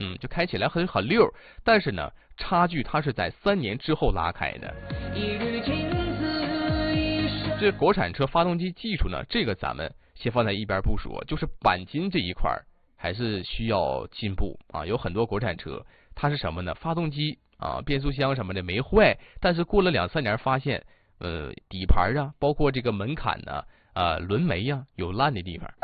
就开起来很溜，但是呢，差距它是在3年之后拉开的。这国产车发动机技术呢，这个咱们先放在一边不说，就是钣金这一块还是需要进步啊。有很多国产车，它是什么呢？发动机变速箱什么的没坏，但是过了2-3年发现，底盘啊，包括这个门槛呢，轮眉呀，有烂的地方，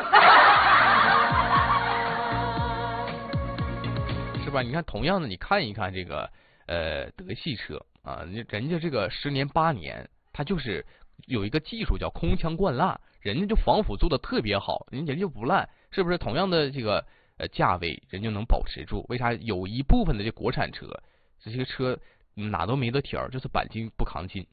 是吧？你看，同样的，你看一看这个德系车啊，人家这个10年8年，它就是有一个技术叫空腔灌蜡，人家就防腐做的特别好，人家就不烂，是不是？同样的这个价位，人就能保持住。为啥？有一部分的这国产车，这些车哪都没得挑，就是钣金不扛劲。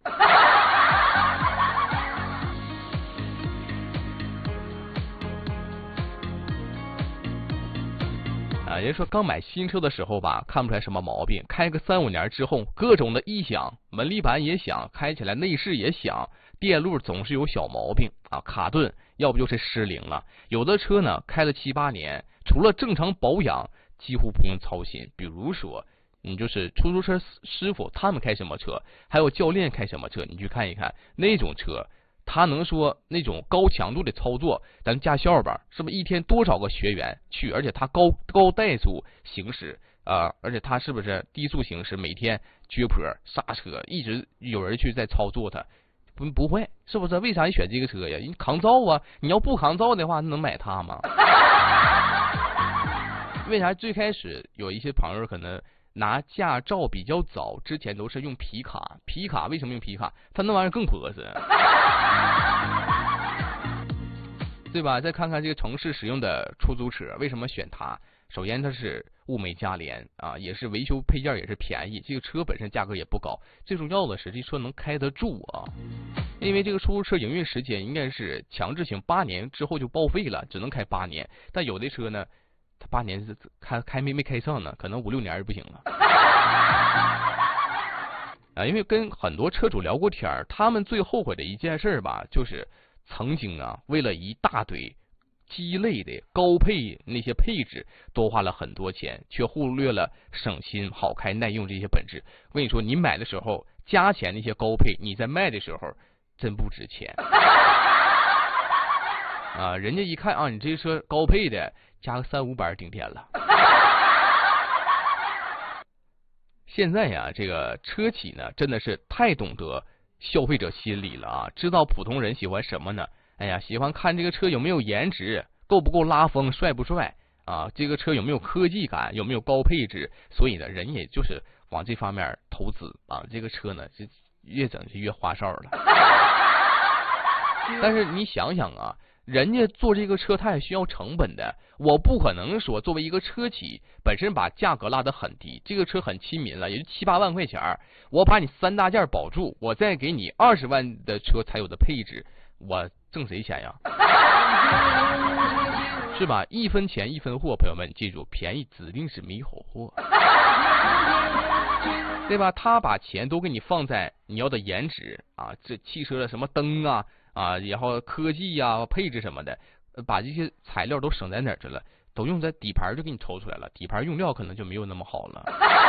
人说刚买新车的时候吧，看不出来什么毛病，开个3-5年之后，各种的异响，门立板也响，开起来内饰也响，电路总是有小毛病卡顿，要不就是失灵了。有的车呢，开了7-8年，除了正常保养，几乎不用操心。比如说，你就是出租车师傅他们开什么车，还有教练开什么车，你去看一看那种车。他能说那种高强度的操作，咱驾校吧，是不是一天多少个学员去？而且他高怠速行驶而且他是不是低速行驶？每天撅坡刹车，一直有人去在操作它，不会，是不是？为啥你选这个车呀？你抗造啊！你要不抗造的话，能买它吗？为啥最开始有一些朋友可能拿驾照比较早，之前都是用皮卡？皮卡为什么用皮卡？它那玩意儿更合适。对吧？再看看这个城市使用的出租车，为什么选它？首先它是物美价廉也是维修配件也是便宜，这个车本身价格也不高，最重要的是这车能开得住因为这个出租车营运时间应该是强制性8年之后就报废了，只能开8年。但有的车呢，它8年是开没开上呢，可能5-6年就不行了。因为跟很多车主聊过天，他们最后悔的一件事吧，就是曾经为了一大堆鸡肋的高配那些配置，多花了很多钱，却忽略了省心、好开、耐用这些本质。我跟你说，你买的时候加钱那些高配，你在卖的时候真不值钱人家一看你这车高配的，加个300-500顶天了。现在呀，这个车企呢，真的是太懂得消费者心理了知道普通人喜欢什么呢？哎呀，喜欢看这个车有没有颜值，够不够拉风，帅不帅这个车有没有科技感，有没有高配置，所以呢，人也就是往这方面投资这个车呢，就越整就越花哨了。但是你想想人家做这个车他也需要成本的，我不可能说作为一个车企本身把价格拉得很低，这个车很亲民了，也就7-8万块钱，我把你3大件保住，我再给你20万的车才有的配置，我挣谁钱呀？是吧？1分钱1分货，朋友们记住，便宜指定是没好货，对吧？他把钱都给你放在你要的颜值这汽车的什么灯然后科技配置什么的，把这些材料都省在哪儿去了？都用在底盘就给你抽出来了，底盘用料可能就没有那么好了。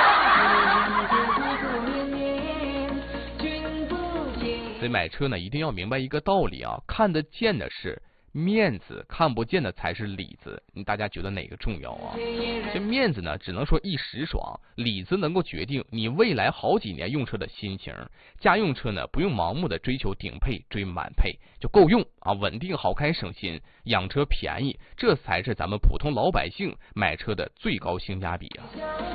所以买车呢，一定要明白一个道理看得见的是面子，看不见的才是里子。大家觉得哪个重要这面子呢，只能说一时爽，里子能够决定你未来好几年用车的心情。家用车呢，不用盲目的追求顶配，追满配就够用稳定、好开、省心，养车便宜，这才是咱们普通老百姓买车的最高性价比